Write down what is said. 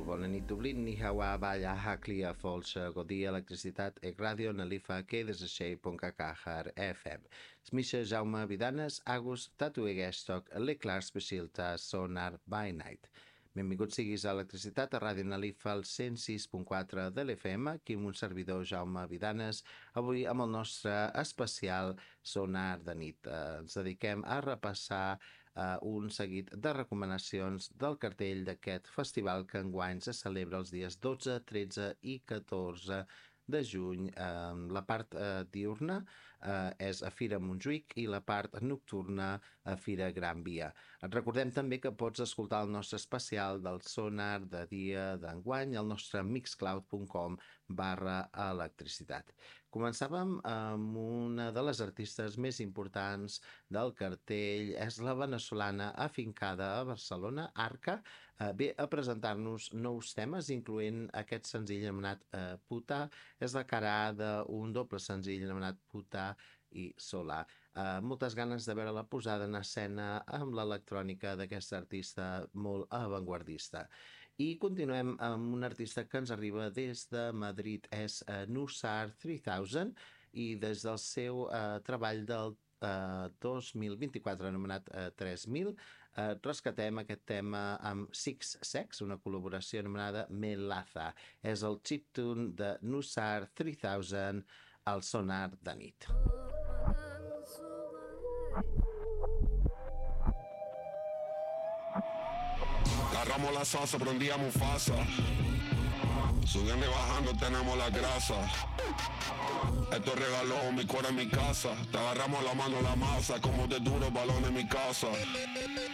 Bona nit Dublín, ni hawa balla hakli a folsa godia electricitat e radio na lifa que desachei.kkr FM. Smisha Jaume Vidanes, Agus tatuegestok l'eclar specialta sonar by night. Benvinguts siguis a Electricitat a Ràdio Nalifa al 106.4 de l'FM, aquí amb un servidor Jaume Vidanes, avui amb el nostre especial Sonar de nit. Ens dediquem a repassar un seguit de recomanacions del cartell d'aquest festival que enguany se celebra els dies 12, 13 i 14 de juny. La part diurna és a Fira Montjuïc i la part nocturna a Fira Gran Via. Et recordem també que pots escoltar el nostre especial del sonar de dia d'enguany al nostre mixcloud.com/electricitat. Començàvem amb una de les artistes més importants del cartell, és la venezolana afincada a Barcelona, Arca, ve a presentar-nos nous temes, incloent aquest senzill anomenat Puta. És la cara A d'un doble senzill anomenat Puta i Solar. Moltes ganes de veure la posada en escena amb l'electrònica d'aquesta artista molt avantguardista. I continuem amb un artista que ens arriba des de Madrid, és Nusar 3000, i des del seu treball del 2024 anomenat 3000, rescatem aquest tema amb Six Sex, una col·laboració anomenada Melaza. És el chiptune de Nusar 3000 al sonar de nit. Agarramos la salsa, prendíamos Mufasa. Subiendo y bajando tenemos la grasa. Esto regaló mi cora en mi casa. Te agarramos la mano la masa, como de duro balón en mi casa.